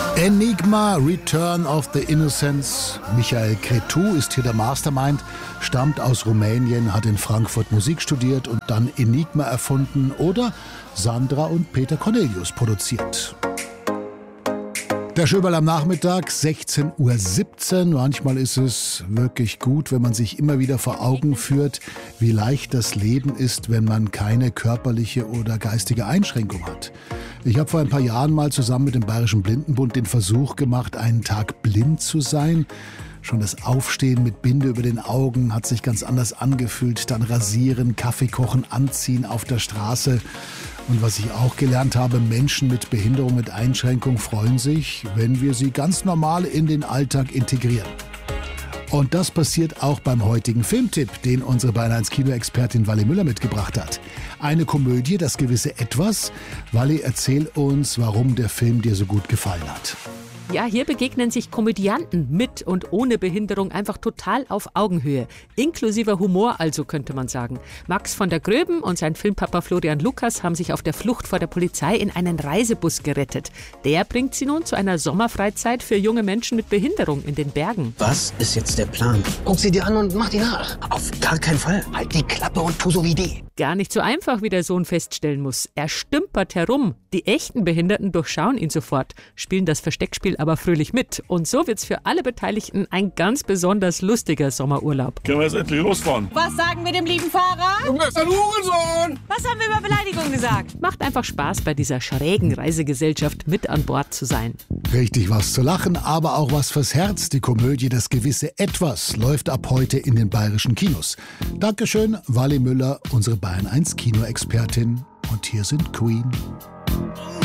Enigma, Return of the Innocence. Michael Cretu ist hier der Mastermind, stammt aus Rumänien, hat in Frankfurt Musik studiert und dann Enigma erfunden oder Sandra und Peter Cornelius produziert. Der Schöberl am Nachmittag, 16:17 Uhr. Manchmal ist es wirklich gut, wenn man sich immer wieder vor Augen führt, wie leicht das Leben ist, wenn man keine körperliche oder geistige Einschränkung hat. Ich habe vor ein paar Jahren mal zusammen mit dem Bayerischen Blindenbund den Versuch gemacht, einen Tag blind zu sein. Schon das Aufstehen mit Binde über den Augen hat sich ganz anders angefühlt. Dann rasieren, Kaffee kochen, anziehen auf der Straße. Und was ich auch gelernt habe, Menschen mit Behinderung, mit Einschränkung freuen sich, wenn wir sie ganz normal in den Alltag integrieren. Und das passiert auch beim heutigen Filmtipp, den unsere Bayern 1 Kinoexpertin Wally Müller mitgebracht hat. Eine Komödie, das gewisse Etwas. Wally, erzähl uns, warum der Film dir so gut gefallen hat. Ja, hier begegnen sich Komödianten mit und ohne Behinderung einfach total auf Augenhöhe. Inklusiver Humor also, könnte man sagen. Max von der Gröben und sein Filmpapa Florian Lukas haben sich auf der Flucht vor der Polizei in einen Reisebus gerettet. Der bringt sie nun zu einer Sommerfreizeit für junge Menschen mit Behinderung in den Bergen. Was ist jetzt der Plan? Guck sie dir an und mach die nach. Auf gar keinen Fall. Halt die Klappe und tu so wie die. Gar nicht so einfach, wie der Sohn feststellen muss. Er stümpert herum. Die echten Behinderten durchschauen ihn sofort, spielen das Versteckspiel aber fröhlich mit. Und so wird's für alle Beteiligten ein ganz besonders lustiger Sommerurlaub. Können wir jetzt endlich losfahren? Was sagen wir dem lieben Fahrer? Junge, ist ein Hurensohn! Was haben wir über Beleidigung gesagt? Macht einfach Spaß, bei dieser schrägen Reisegesellschaft mit an Bord zu sein. Richtig was zu lachen, aber auch was fürs Herz. Die Komödie Das gewisse Etwas läuft ab heute in den bayerischen Kinos. Dankeschön, Wally Müller, unsere Bayern 1 Kinoexpertin. Und hier sind Queen.